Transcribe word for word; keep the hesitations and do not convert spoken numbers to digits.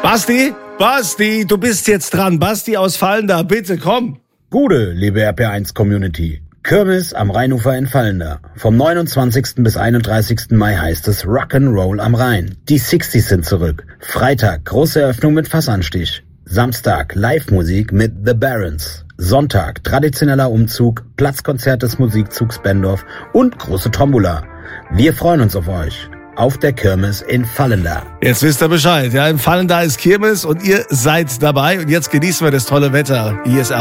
Basti, Basti, du bist jetzt dran. Basti aus Fallenda, bitte komm. Gute, liebe R P eins Community. Kirmes am Rheinufer in Fallenda. Vom neunundzwanzigsten bis einunddreißigsten Mai heißt es Rock'n'Roll am Rhein. Die Sixties sind zurück. Freitag große Eröffnung mit Fassanstich. Samstag Live-Musik mit The Barons. Sonntag traditioneller Umzug, Platzkonzert des Musikzugs Bendorf und große Tombola. Wir freuen uns auf euch. Auf der Kirmes in Fallenda. Jetzt wisst ihr Bescheid. Ja, in Fallenda ist Kirmes und ihr seid dabei. Und jetzt genießen wir das tolle Wetter. Hier ist